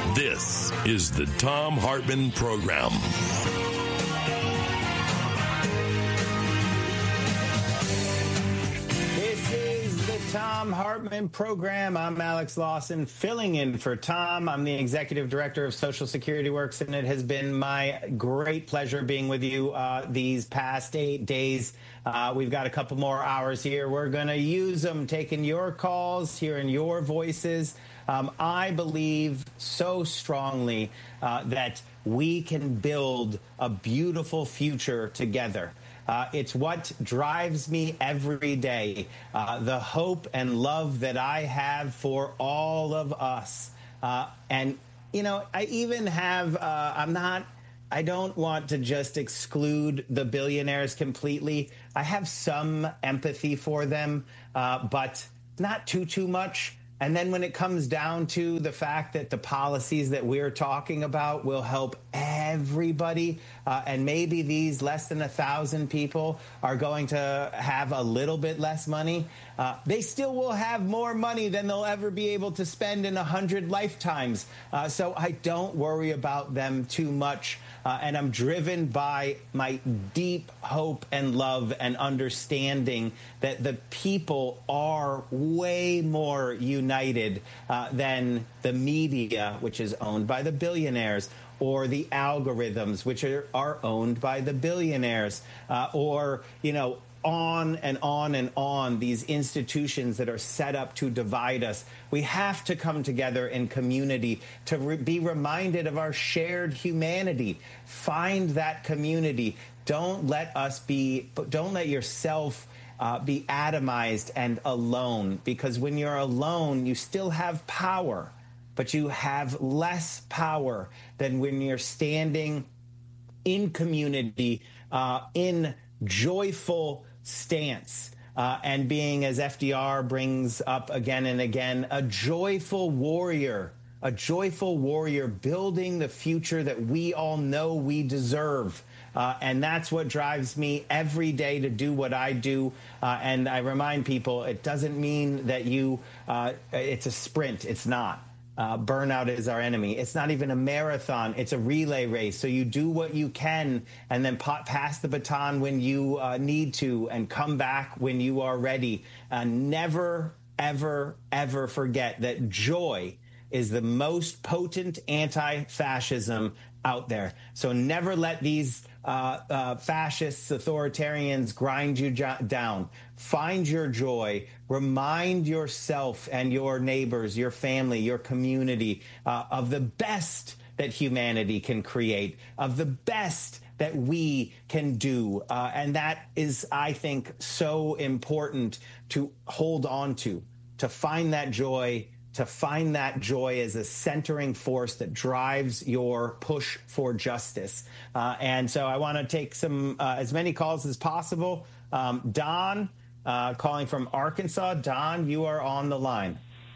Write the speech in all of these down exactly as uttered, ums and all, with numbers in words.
This is the Thom Hartmann Program. This is the Thom Hartmann Program. I'm Alex Lawson, filling in for Tom. I'm the Executive Director of Social Security Works, and it has been my great pleasure being with you uh, these past eight days. Uh, we've got a couple more hours here. We're going to use them, taking your calls, hearing your voices. Um, I believe so strongly uh, that we can build a beautiful future together. Uh, it's what drives me every day, uh, the hope and love that I have for all of us. Uh, and, you know, I even have, uh, I'm not, I don't want to just exclude the billionaires completely. I have some empathy for them, uh, but not too, too much. And then when it comes down to the fact that the policies that we're talking about will help everybody, uh, and maybe these less than a thousand people are going to have a little bit less money, uh, they still will have more money than they'll ever be able to spend in a hundred lifetimes. Uh, so I don't worry about them too much. Uh, and I'm driven by my deep hope and love and understanding that the people are way more united uh, than the media, which is owned by the billionaires, or the algorithms, which are, are owned by the billionaires, uh, or, you know, on and on and on, these institutions that are set up to divide us. We have to come together in community to re- be reminded of our shared humanity. Find that community. Don't let us be, don't let yourself uh, be atomized and alone, because when you're alone, you still have power, but you have less power than when you're standing in community, uh, in joyful stance, uh, and being, as F D R brings up again and again, a joyful warrior, a joyful warrior building the future that we all know we deserve. Uh, and that's what drives me every day to do what I do. Uh, and I remind people, it doesn't mean that you, uh, it's a sprint. It's not. Uh, burnout is our enemy. It's not even a marathon. It's a relay race. So you do what you can and then pa- pass the baton when you uh, need to and come back when you are ready. Uh, never, ever, ever forget that joy is the most potent anti-fascism out there. So never let these uh, uh, fascists, authoritarians grind you jo- down. Find your joy. Remind yourself and your neighbors, your family, your community uh, of the best that humanity can create, of the best that we can do. Uh, and that is, I think, so important to hold on to, to find that joy, to find that joy as a centering force that drives your push for justice. Uh, and so I want to take some uh, as many calls as possible. Um, Don, uh, calling from Arkansas. Don, you are on the line.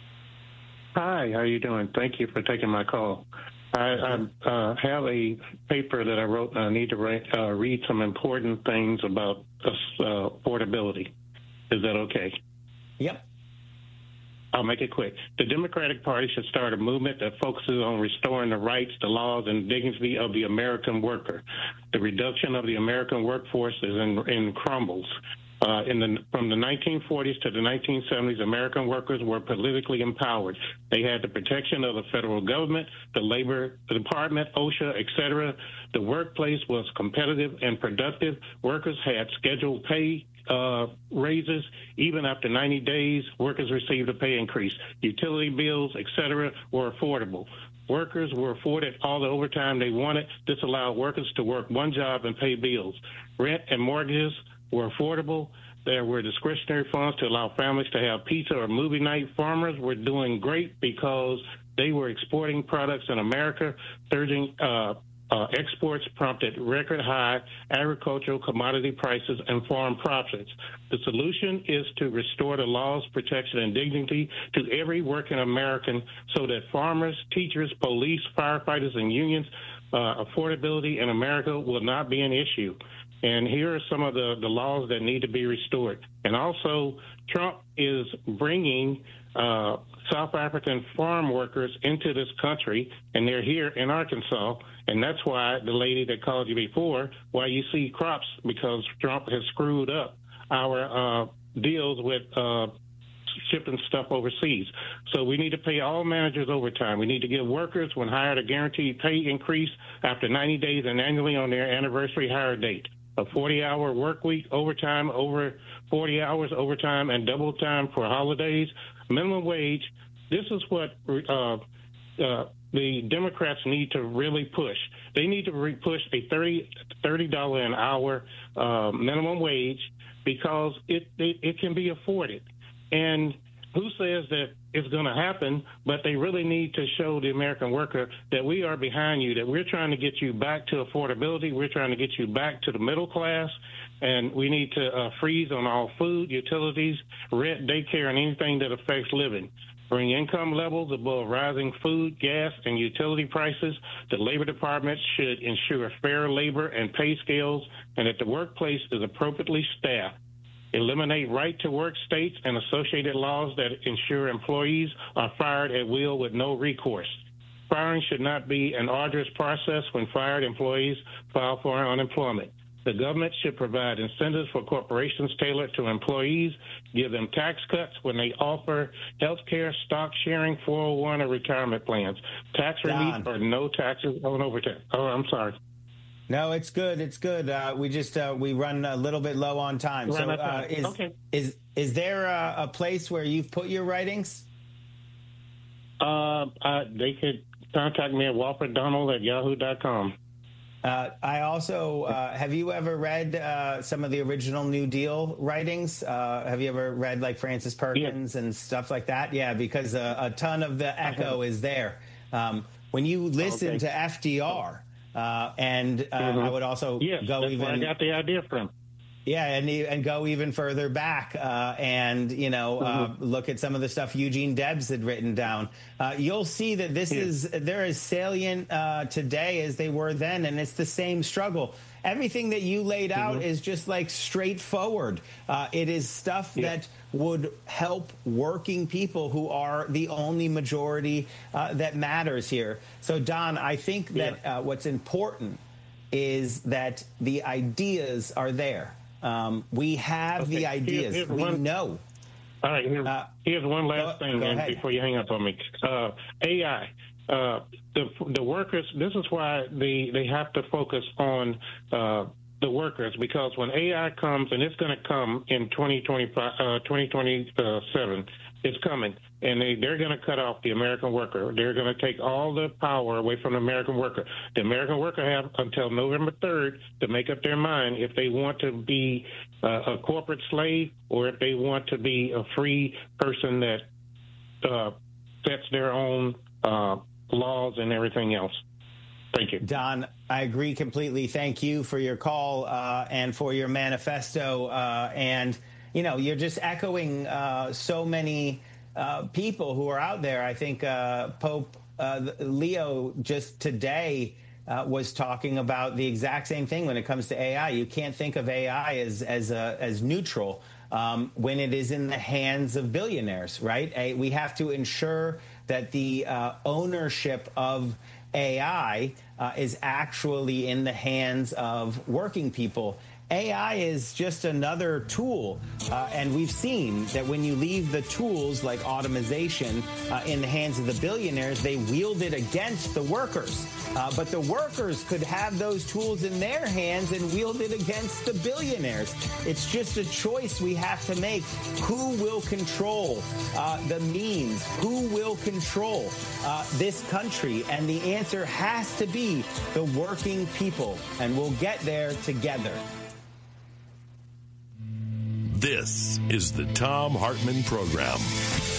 Hi, how are you doing? Thank you for taking my call. I, I uh, have a paper that I wrote, and I need to write, uh, read some important things about uh, affordability. Is that okay? Yep. I'll make it quick. The Democratic Party should start a movement that focuses on restoring the rights, the laws, and dignity of the American worker. The reduction of the American workforce is in, in crumbles. Uh, in the, from the nineteen forties to the nineteen seventies, American workers were politically empowered. They had the protection of the federal government, the Labor Department, OSHA, et cetera. The workplace was competitive and productive. Workers had scheduled pay uh, raises. Even after ninety days, workers received a pay increase. Utility bills, et cetera, were affordable. Workers were afforded all the overtime they wanted. This allowed workers to work one job and pay bills. Rent and mortgages were affordable. There were discretionary funds to allow families to have pizza or movie night. Farmers were doing great because they were exporting products in America. Surging uh, uh, exports prompted record high agricultural commodity prices and farm profits. The solution is to restore the laws, protection, and dignity to every working American so that farmers, teachers, police, firefighters, and unions, uh, affordability in America will not be an issue. And here are some of the, the laws that need to be restored. And also, Trump is bringing uh, South African farm workers into this country, and they're here in Arkansas. And that's why the lady that called you before, why you see crops, because Trump has screwed up our uh, deals with uh, shipping stuff overseas. So we need to pay all managers overtime. We need to give workers, when hired, a guaranteed pay increase after ninety days and annually on their anniversary hire date. A forty-hour work week, overtime over forty hours, overtime and double time for holidays, minimum wage. This is what uh, uh, the Democrats need to really push. They need to re- push a thirty dollars an hour uh, minimum wage, because it, it it can be afforded. And who says that it's going to happen? But they really need to show the American worker that we are behind you, that we're trying to get you back to affordability. We're trying to get you back to the middle class. And we need to uh, freeze on all food, utilities, rent, daycare, and anything that affects living. Bring income levels above rising food, gas, and utility prices. The Labor Department should ensure fair labor and pay scales, and that the workplace is appropriately staffed. Eliminate right-to-work states and associated laws that ensure employees are fired at will with no recourse. Firing should not be an arduous process when fired employees file for unemployment. The government should provide incentives for corporations tailored to employees, give them tax cuts when they offer health care, stock sharing, four oh one, or retirement plans. Tax relief or no taxes on overtime. Oh, I'm sorry. No, it's good. It's good. Uh, we just uh, we run a little bit low on time. So, uh, is okay. is is there a, a place where you've put your writings? Uh, uh, they could contact me at walford donald at yahoo dot com. Uh, I also uh, have you ever read uh, some of the original New Deal writings? Uh, have you ever read like Francis Perkins yeah. and stuff like that? Yeah, because uh, a ton of the echo is there. Um, when you listen okay. to F D R. Uh, and uh, mm-hmm. I would also yes, go that's even. Where I got the idea from. Yeah, and and go even further back, uh, and you know, mm-hmm. uh, look at some of the stuff Eugene Debs had written down. Uh, you'll see that this yes. is they're as salient uh, today as they were then, and it's the same struggle. Everything that you laid out mm-hmm. is just like straightforward. Uh, it is stuff yeah. that would help working people who are the only majority uh, that matters here. So, Don, I think that yeah. uh, what's important is that the ideas are there. Um, we have okay. the ideas. Here's, here's we one, know. All right. Here, uh, here's one last go, thing go then, before you hang up on me. Uh, A I. Uh, the the workers. This is why they they have to focus on uh, the workers, because when A I comes, and it's going to come in twenty twenty-five, uh, twenty twenty-seven, it's coming, and they they're going to cut off the American worker. They're going to take all the power away from the American worker. The American worker have until November third to make up their mind if they want to be uh, a corporate slave or if they want to be a free person that uh, sets their own uh, laws and everything else. Thank you. Don, I agree completely. Thank you for your call uh, and for your manifesto. Uh, and, you know, you're just echoing uh, so many uh, people who are out there. I think uh, Pope uh, Leo just today uh, was talking about the exact same thing when it comes to A I. You can't think of A I as, as, uh, as neutral um, when it is in the hands of billionaires, right? A, we have to ensure that the uh, ownership of A I uh, is actually in the hands of working people. A I is just another tool, uh, and we've seen that when you leave the tools like automation uh, in the hands of the billionaires, they wield it against the workers. Uh, but the workers could have those tools in their hands and wield it against the billionaires. It's just a choice we have to make. Who will control uh, the means? Who will control uh, this country? And the answer has to be the working people, and we'll get there together. This is the Thom Hartmann Program.